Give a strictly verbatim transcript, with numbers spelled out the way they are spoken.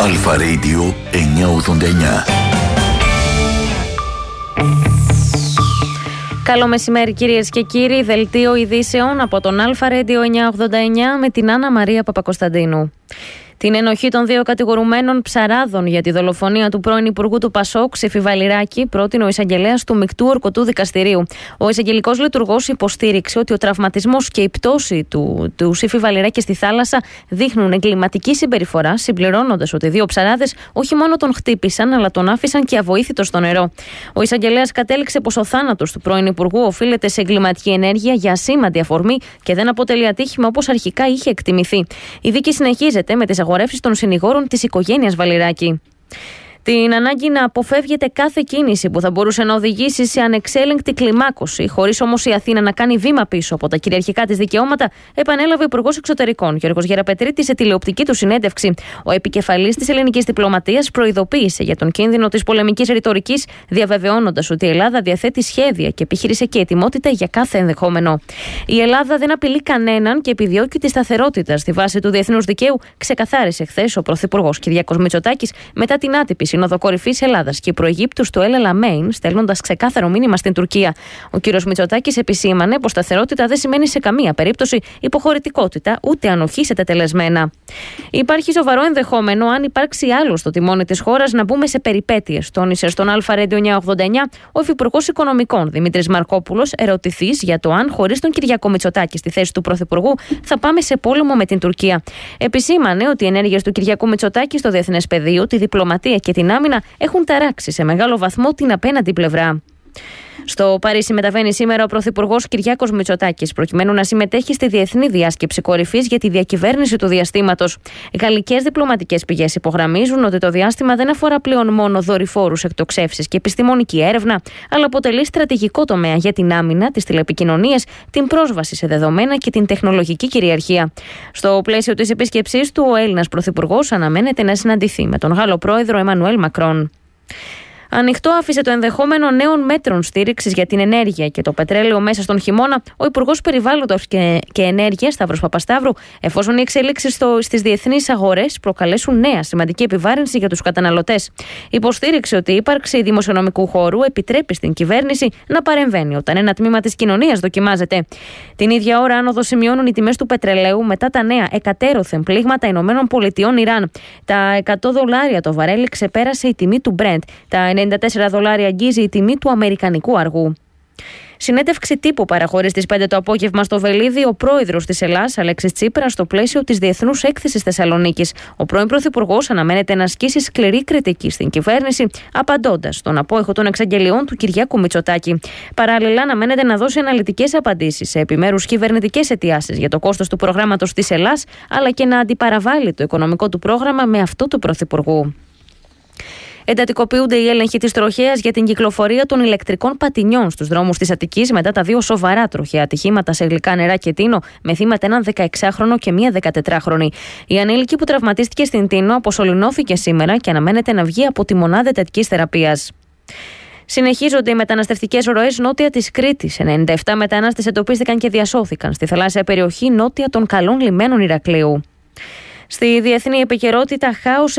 Αλφα Radio εννιακόσια ογδόντα εννιά. Καλό μεσημέρι κυρίες και κύριοι, δελτίο ειδήσεων από τον Αλφα Radio εννιακόσια ογδόντα εννιά με την Άννα Μαρία Παπακοσταντίνου. Την ενοχή των δύο κατηγορουμένων ψαράδων για τη δολοφονία του πρώην Υπουργού του Πασόκ, Ψήφι Βαλιράκη, πρότεινε ο εισαγγελέας του Μεικτού Ορκωτού Δικαστηρίου. Ο εισαγγελικός λειτουργός υποστήριξε ότι ο τραυματισμός και η πτώση του, του Ψήφι Βαλιράκη στη θάλασσα δείχνουν εγκληματική συμπεριφορά, συμπληρώνοντας ότι δύο ψαράδες όχι μόνο τον χτύπησαν, αλλά τον άφησαν και αβοήθητο στο νερό. Ο εισαγγελέας κατέληξε πως ο θάνατος του πρώην Υπουργού οφείλεται σε εγκληματική ενέργεια για ασήμαντη αφορμή και δεν αποτελεί ατύχημα όπως αρχικά είχε εκτιμηθεί. Η δίκη συνεχίζεται με τις αγορεύσεις των συνηγόρων της οικογένειας Βαλιράκη. Την ανάγκη να αποφεύγεται κάθε κίνηση που θα μπορούσε να οδηγήσει σε ανεξέλεγκτη κλιμάκωση, χωρίς όμως η Αθήνα να κάνει βήμα πίσω από τα κυριαρχικά της δικαιώματα, επανέλαβε ο Υπουργός Εξωτερικών Γιώργος Γεραπετρίτης σε τηλεοπτική του συνέντευξη. Ο επικεφαλής της ελληνικής διπλωματίας προειδοποίησε για τον κίνδυνο της πολεμικής ρητορικής, διαβεβαιώνοντας ότι η Ελλάδα διαθέτει σχέδια και επιχείρησε και ετοιμότητα για κάθε ενδεχόμενο. Η Ελλάδα δεν απειλεί κανέναν και επιδιώκει τη σταθερότητα στη βάση του διεθνούς δικαίου, ξεκαθάρισε χθες ο Πρωθυπουργός Κυριάκος Μητσοτάκης μετά την άτυπη Σύνοδο Κορυφής Ελλάδας και Προαιγύπτου στο El Alamein, στέλνοντας ξεκάθαρο μήνυμα στην Τουρκία. Ο κ. Μητσοτάκης επισήμανε πως σταθερότητα δεν σημαίνει σε καμία περίπτωση υποχωρητικότητα, ούτε ανοχή σε τετελεσμένα. Υπάρχει σοβαρό ενδεχόμενο, αν υπάρξει άλλο στο τιμόνι της χώρας, να μπούμε σε περιπέτειες, τόνισε στον Αλφα Radio εννιακόσια ογδόντα εννιά ο Υφυπουργός Οικονομικών Δημήτρης Μαρκόπουλος, ερωτηθής για το αν χωρίς τον Κυριάκο Μητσοτάκη στη θέση του Πρωθυπουργού θα πάμε σε πόλεμο με την Τουρκία. Επισήμανε ότι οι ενέργειες του Κυριάκου Μητσοτάκη στο διεθνές πεδίο, τη διπλωματία και την άμυνα έχουν ταράξει σε μεγάλο βαθμό την απέναντι πλευρά. Στο Παρίσι μεταβαίνει σήμερα ο Πρωθυπουργός Κυριάκος Μητσοτάκης, προκειμένου να συμμετέχει στη διεθνή διάσκεψη κορυφής για τη διακυβέρνηση του διαστήματος. Γαλλικές διπλωματικές πηγές υπογραμμίζουν ότι το διάστημα δεν αφορά πλέον μόνο δορυφόρους, εκτοξεύσεις και επιστημονική έρευνα, αλλά αποτελεί στρατηγικό τομέα για την άμυνα, τις τηλεπικοινωνίες, την πρόσβαση σε δεδομένα και την τεχνολογική κυριαρχία. Στο πλαίσιο της επίσκεψής του, ο Έλληνας Πρωθυπουργός αναμένεται να συναντηθεί με τον Γάλλο Πρόεδρο Εμμανουέλ Μακρόν. Ανοιχτό άφησε το ενδεχόμενο νέων μέτρων στήριξης για την ενέργεια και το πετρέλαιο μέσα στον χειμώνα ο Υπουργός Περιβάλλοντος και, και Ενέργειας Σταύρος Παπασταύρου, εφόσον οι εξελίξεις στις διεθνείς αγορές προκαλέσουν νέα σημαντική επιβάρυνση για τους καταναλωτές. Υποστήριξε ότι η ύπαρξη δημοσιονομικού χώρου επιτρέπει στην κυβέρνηση να παρεμβαίνει όταν ένα τμήμα της κοινωνίας δοκιμάζεται. Την ίδια ώρα, άνοδο σημειώνουν οι τιμές του πετρελαίου μετά τα νέα εκατέρωθεν πλήγματα Ηνωμένων Πολιτειών Ιράν. Τα εκατό δολάρια το βαρέλι ξεπέρασε η τιμή του Brent. Τα ενενήντα τέσσερα δολάρια αγγίζει η τιμή του αμερικανικού αργού. Συνέντευξη τύπου παραχωρεί στις πέντε το απόγευμα στο Βελίδι ο πρόεδρος της Ελλάδας, Αλέξης Τσίπρας, στο πλαίσιο της Διεθνούς Έκθεσης Θεσσαλονίκης. Ο πρώην Πρωθυπουργός αναμένεται να ασκήσει σκληρή κριτική στην κυβέρνηση, απαντώντας στον απόϊχο των εξαγγελιών του Κυριάκου Μητσοτάκη. Παράλληλα, αναμένεται να δώσει αναλυτικές απαντήσεις σε επιμέρους κυβερνητικές αιτιάσεις για το κόστος του προγράμματος της Ελλάδας, αλλά και να αντιπαραβάλει το οικονομικό του πρόγραμμα με αυτό του Πρωθυπουργού. Εντατικοποιούνται οι έλεγχοι της τροχέας για την κυκλοφορία των ηλεκτρικών πατινιών στους δρόμους της Αττικής μετά τα δύο σοβαρά τροχαία ατυχήματα σε Γλυκά Νερά και Τίνο, με θύματα έναν δεκαεξάχρονο και μία δεκατετράχρονη. Η ανήλικη που τραυματίστηκε στην Τίνο αποσωληνώθηκε σήμερα και αναμένεται να βγει από τη μονάδα εντατικής θεραπείας. Συνεχίζονται οι μεταναστευτικές ροές νότια της Κρήτης. ενενήντα επτά μετανάστες εντοπίστηκαν και διασώθηκαν στη θαλάσσια περιοχή νότια των καλών λιμένων Ηρακλείου. Στη διεθνή επικαιρότητα, χάος